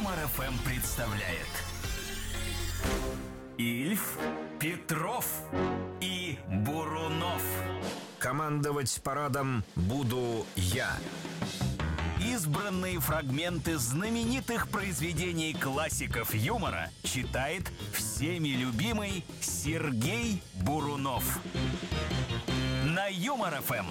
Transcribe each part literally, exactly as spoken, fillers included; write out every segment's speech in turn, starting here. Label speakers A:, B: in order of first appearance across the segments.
A: Юмор-ФМ представляет Ильф, Петров и Бурунов.
B: Командовать парадом буду я.
A: Избранные фрагменты знаменитых произведений классиков юмора читает всеми любимый Сергей Бурунов. На Юмор-ФМ.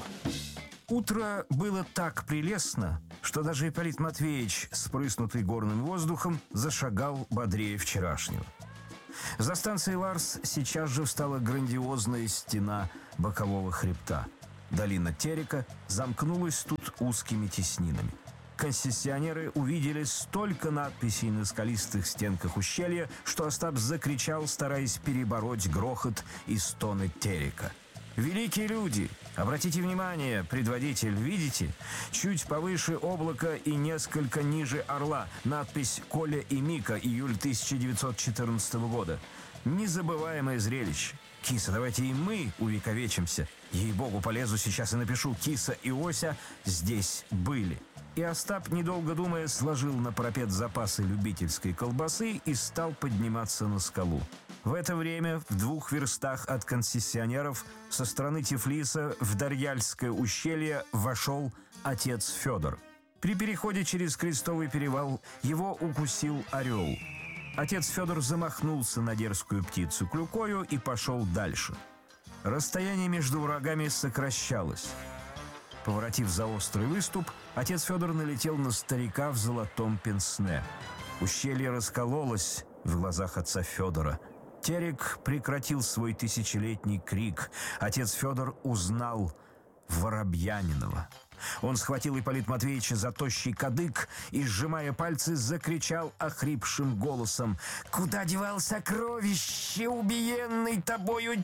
B: Утро было так прелестно, что даже Ипполит Матвеевич, спрыснутый горным воздухом, зашагал бодрее вчерашнего. За станцией Ларс сейчас же встала грандиозная стена бокового хребта. Долина Терека замкнулась тут узкими теснинами. Концессионеры увидели столько надписей на скалистых стенках ущелья, что Остап закричал, стараясь перебороть грохот и стоны Терека. «Великие люди! Обратите внимание, предводитель, видите? Чуть повыше облака и несколько ниже орла. Надпись «Коля и Мика», июль тысяча девятьсот четырнадцатого года. Незабываемое зрелище. Киса, давайте и мы увековечимся. Ей-богу, полезу сейчас и напишу: Киса и Ося здесь были». И Остап, недолго думая, сложил на парапет запасы любительской колбасы и стал подниматься на скалу. В это время в двух верстах от концессионеров со стороны Тифлиса в Дарьяльское ущелье вошел отец Федор. При переходе через Крестовый перевал его укусил орел. Отец Федор замахнулся на дерзкую птицу клюкою и пошел дальше. Расстояние между врагами сокращалось. Поворотив за острый выступ, отец Федор налетел на старика в золотом пенсне. Ущелье раскололось в глазах отца Федора. Терек прекратил свой тысячелетний крик. Отец Федор узнал Воробьянинова. Он схватил Ипполита Матвеевича за тощий кадык и, сжимая пальцы, закричал охрипшим голосом: «Куда девал сокровище убиенной тобою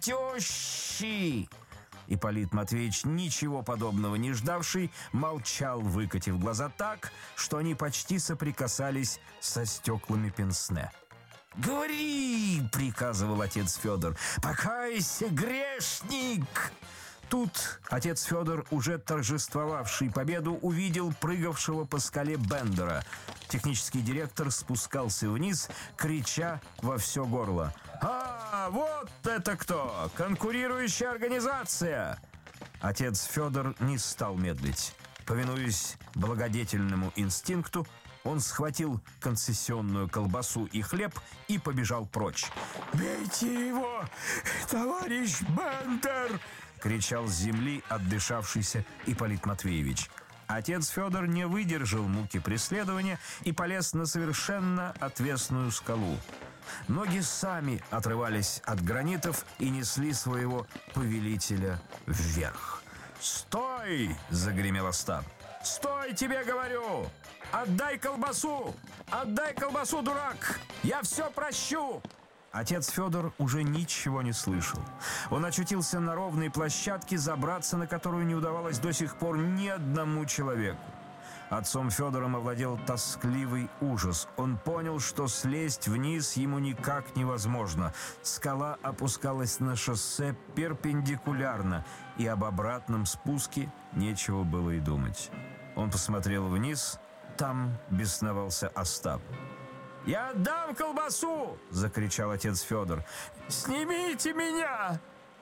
B: тещи?» Ипполит Матвеевич, ничего подобного не ждавший, молчал, выкатив глаза так, что они почти соприкасались со стеклами пенсне. «Говори!» — приказывал отец Федор. «Покайся, грешник!» Тут отец Федор, уже торжествовавший победу, увидел прыгавшего по скале Бендера. Технический директор спускался вниз, крича во все горло: «А, вот это кто! Конкурирующая организация!» Отец Федор не стал медлить. Повинуясь благодетельному инстинкту, он схватил концессионную колбасу и хлеб и побежал прочь. «Бейте его, товарищ Бендер!» — кричал с земли отдышавшийся Ипполит Матвеевич. Отец Федор не выдержал муки преследования и полез на совершенно отвесную скалу. Ноги сами отрывались от гранитов и несли своего повелителя вверх. «Стой!» — загремел Остап. «Стой, тебе говорю! Отдай колбасу! Отдай колбасу, дурак! Я все прощу!» Отец Федор уже ничего не слышал. Он очутился на ровной площадке, забраться на которую не удавалось до сих пор ни одному человеку. Отцом Федором овладел тоскливый ужас. Он понял, что слезть вниз ему никак невозможно. Скала опускалась на шоссе перпендикулярно, и об обратном спуске нечего было и думать. Он посмотрел вниз. Там бесновался Остап. «Я отдам колбасу!» — закричал отец Федор. «Снимите меня!»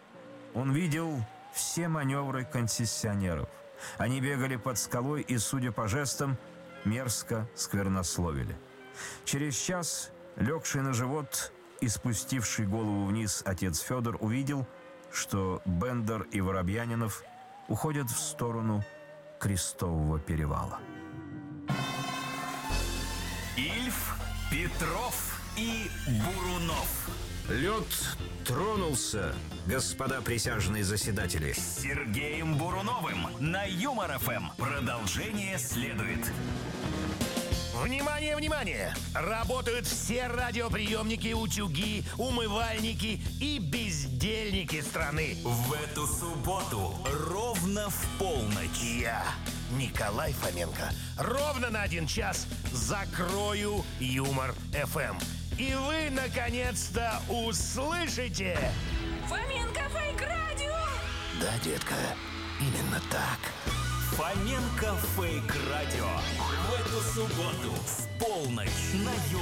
B: Он видел все маневры концессионеров. Они бегали под скалой и, судя по жестам, мерзко сквернословили. Через час, легший на живот и спустивший голову вниз отец Федор увидел, что Бендер и Воробьянинов уходят в сторону Крестового перевала.
A: Ильф, Петров и Бурунов.
B: Лед тронулся, господа присяжные заседатели.
A: С Сергеем Буруновым на Юмор-ФМ. Продолжение следует.
C: Внимание, внимание! Работают все радиоприемники, утюги, умывальники и бездельники страны.
A: В эту субботу ровно в полночь
C: Я, Николай Фоменко, ровно на один час закрою Юмор-ФМ. И вы, наконец-то, услышите...
D: Фоменко Фейк Радио!
C: Да, детка, именно так.
A: Фоменко Фейк Радио. В эту субботу в полночь на